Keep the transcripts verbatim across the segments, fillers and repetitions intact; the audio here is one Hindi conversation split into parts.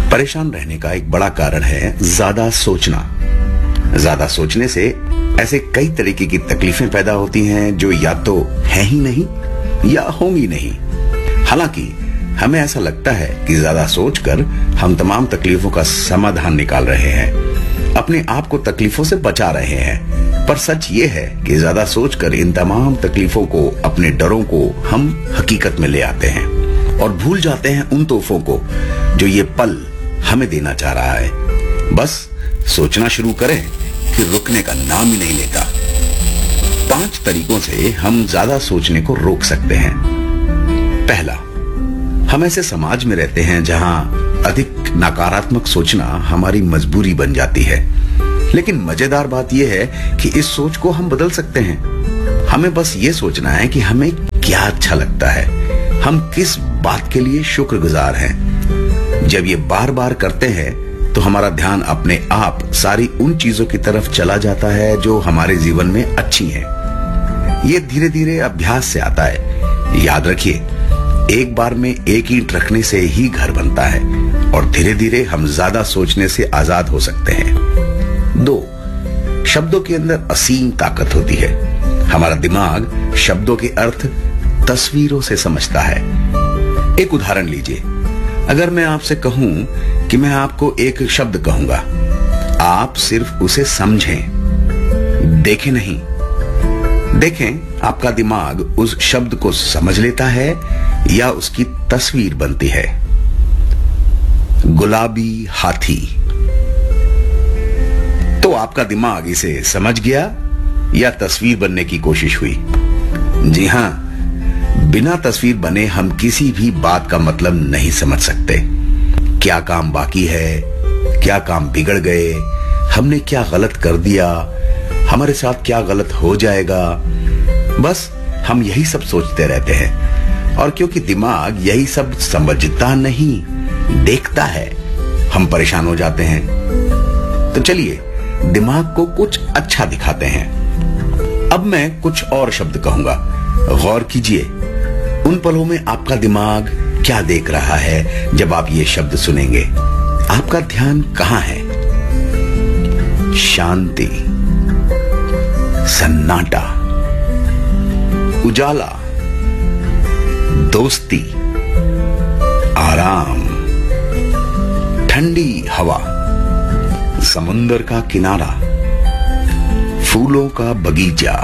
परेशान रहने का एक बड़ा कारण है ज्यादा सोचना। ज्यादा सोचने से ऐसे कई तरीके की तकलीफें पैदा होती हैं जो या तो है ही नहीं या होंगी नहीं। हालांकि हमें ऐसा लगता है कि ज्यादा सोचकर हम तमाम तकलीफों का समाधान निकाल रहे हैं, अपने आप को तकलीफों से बचा रहे हैं, पर सच ये है कि ज्यादा सोचकर इन तमाम तकलीफों को, अपने डरों को हम हकीकत में ले आते हैं और भूल जाते हैं उन तोहफों को जो ये पल हमें देना चाह रहा है। बस सोचना शुरू करें कि रुकने का नाम ही नहीं लेता। पांच तरीकों से हम ज्यादा सोचने को रोक सकते हैं। पहला, हम ऐसे समाज में रहते हैं जहां अधिक नकारात्मक सोचना हमारी मजबूरी बन जाती है। लेकिन मजेदार बात यह है कि इस सोच को हम बदल सकते हैं। हमें बस ये सोचना है कि हमें क्या अच्छा लगता है, हम किस बात के लिए शुक्रगुजार हैं। जब ये बार बार करते हैं तो हमारा ध्यान अपने आप सारी उन चीजों की तरफ चला जाता है जो हमारे जीवन में अच्छी हैं। ये धीरे धीरे अभ्यास से आता है। याद रखिए, एक बार में एक ईंट रखने से ही घर बनता है और धीरे धीरे हम ज्यादा सोचने से आजाद हो सकते हैं। दो, शब्दों के अंदर असीम ताकत होती है। हमारा दिमाग शब्दों के अर्थ तस्वीरों से समझता है। एक उदाहरण लीजिए, अगर मैं आपसे कहूं कि मैं आपको एक शब्द कहूंगा, आप सिर्फ उसे समझें, देखें नहीं। देखें, आपका दिमाग उस शब्द को समझ लेता है या उसकी तस्वीर बनती है। गुलाबी हाथी, तो आपका दिमाग इसे समझ गया या तस्वीर बनने की कोशिश हुई? जी हां, बिना तस्वीर बने हम किसी भी बात का मतलब नहीं समझ सकते। क्या काम बाकी है, क्या काम बिगड़ गए, हमने क्या गलत कर दिया, हमारे साथ क्या गलत हो जाएगा, बस हम यही सब सोचते रहते हैं। और क्योंकि दिमाग यही सब समझता नहीं, देखता है, हम परेशान हो जाते हैं। तो चलिए दिमाग को कुछ अच्छा दिखाते हैं। अब मैं कुछ और शब्द कहूंगा, गौर कीजिए उन पलों में आपका दिमाग क्या देख रहा है जब आप ये शब्द सुनेंगे। आपका ध्यान कहां है? शांति, सन्नाटा, उजाला, दोस्ती, आराम, ठंडी हवा, समुंदर का किनारा, फूलों का बगीचा।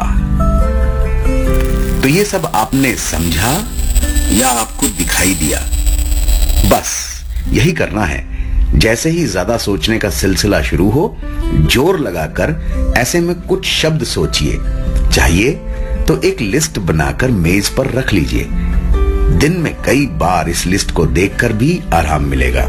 तो ये सब आपने समझा या आपको दिखाई दिया? बस यही करना है। जैसे ही ज्यादा सोचने का सिलसिला शुरू हो, जोर लगाकर ऐसे में कुछ शब्द सोचिए। चाहिए तो एक लिस्ट बनाकर मेज पर रख लीजिए। दिन में कई बार इस लिस्ट को देखकर भी आराम मिलेगा।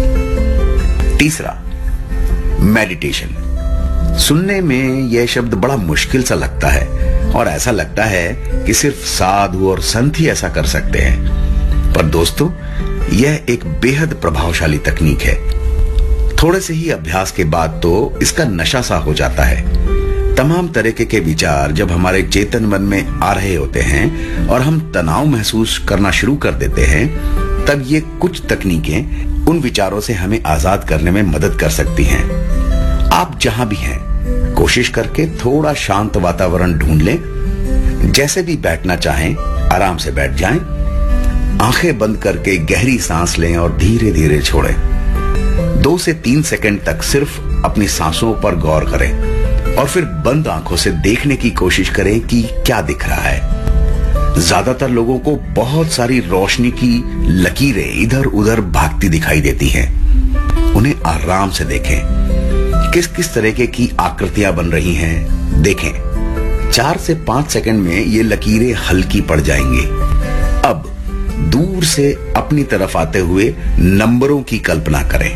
तीसरा, मेडिटेशन। सुनने में यह शब्द बड़ा मुश्किल सा लगता है और ऐसा लगता है कि सिर्फ साधु और संत ही ऐसा कर सकते हैं, पर दोस्तों यह एक बेहद प्रभावशाली तकनीक है। थोड़े से ही अभ्यास के बाद तो इसका नशा सा हो जाता है। तमाम तरीके के विचार जब हमारे चेतन मन में आ रहे होते हैं और हम तनाव महसूस करना शुरू कर देते हैं, तब ये कुछ तकनीकें उन विचारों से हमें आजाद करने में मदद कर सकती हैं। आप जहां भी हैं, कोशिश करके थोड़ा शांत वातावरण ढूंढ लें। जैसे भी बैठना चाहें आराम से बैठ जाएं। आंखें बंद करके गहरी सांस लें और धीरे धीरे छोड़ें। दो से तीन सेकंड तक सिर्फ अपनी सांसों पर गौर करें और फिर बंद आंखों से देखने की कोशिश करें कि क्या दिख रहा है। ज्यादातर लोगों को बहुत सारी रोशनी की लकीरें इधर उधर भागती दिखाई देती हैं। उन्हें आराम से देखें, किस किस तरीके की आकृतियां बन रही हैं देखें। चार से पांच सेकंड में ये लकीरें हल्की पड़ जाएंगी। अब दूर से अपनी तरफ आते हुए नंबरों की कल्पना करें।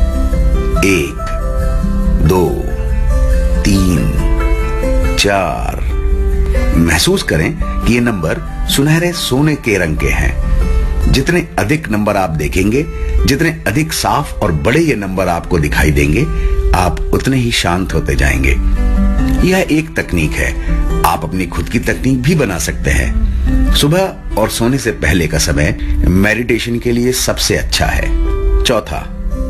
एक, दो, तीन, चार। महसूस करें कि ये नंबर सुनहरे सोने के रंग के हैं। जितने अधिक नंबर आप देखेंगे, जितने अधिक साफ और बड़े ये नंबर आपको दिखाई देंगे, आप उतने ही शांत होते जाएंगे। यह एक तकनीक है। आप अपनी खुद की तकनीक भी बना सकते हैं। सुबह और सोने से पहले का समय मेडिटेशन के लिए सबसे अच्छा है। चौथा,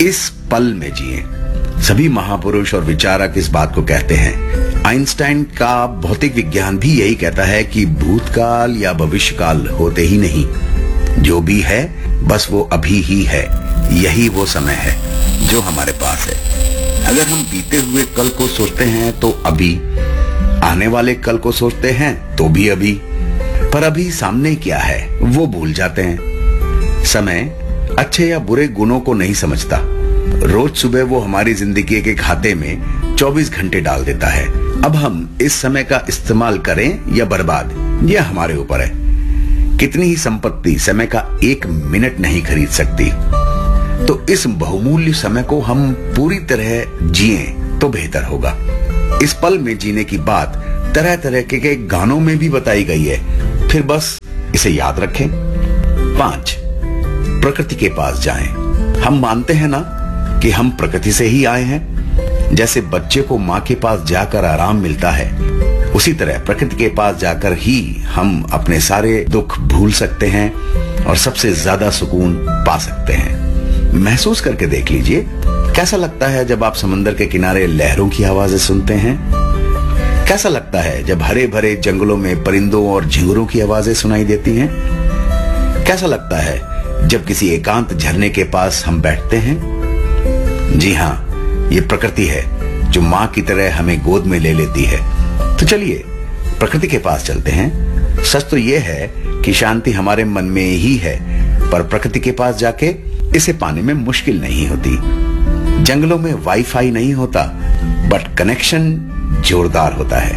इस पल में जिए। सभी महापुरुष और विचारक इस बात को कहते हैं। आइंस्टाइन का भौतिक विज्ञान भी यही कहता है कि भूतकाल या भविष्यकाल होते ही नहीं, जो भी है बस वो अभी ही है। यही वो समय है जो हमारे पास है। अगर हम बीते हुए कल को सोचते हैं तो अभी, आने वाले कल को सोचते हैं तो भी अभी, पर अभी सामने क्या है वो भूल जाते हैं। समय अच्छे या बुरे गुणों को नहीं समझता। रोज सुबह वो हमारी जिंदगी के खाते में चौबीस घंटे डाल देता है। अब हम इस समय का इस्तेमाल करें या बर्बाद, यह हमारे ऊपर है। कितनी ही संपत्ति समय का एक मिनट नहीं खरीद सकती। तो इस बहुमूल्य समय को हम पूरी तरह जिए तो बेहतर होगा। इस पल में जीने की बात तरह तरह के, के गानों में भी बताई गई है। फिर बस इसे याद रखें। पांच, प्रकृति के पास जाएं। हम मानते हैं ना कि हम प्रकृति से ही आए हैं। जैसे बच्चे को माँ के पास जाकर आराम मिलता है, उसी तरह प्रकृति के पास जाकर ही हम अपने सारे दुख भूल सकते हैं और सबसे ज्यादा सुकून पा सकते हैं। महसूस करके देख लीजिए, कैसा लगता है जब आप समंदर के किनारे लहरों की आवाजें सुनते हैं? कैसा लगता है जब हरे भरे जंगलों में परिंदों और झिंगुरों की आवाजें सुनाई देती हैं? कैसा लगता है जब किसी एकांत झरने के पास हम बैठते हैं? जी हाँ, ये प्रकृति है जो माँ की तरह हमें गोद में ले लेती है। तो चलिए प्रकृति के पास चलते हैं। सच तो यह है कि शांति हमारे मन में ही है, पर प्रकृति के पास जाके इसे पाने में मुश्किल नहीं होती। जंगलों में वाईफाई नहीं होता, बट कनेक्शन जोरदार होता है।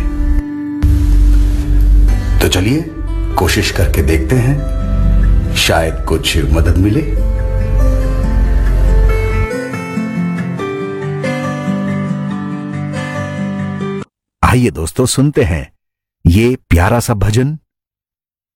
तो चलिए कोशिश करके देखते हैं, शायद कुछ मदद मिले। आइए दोस्तों, सुनते हैं ये प्यारा सा भजन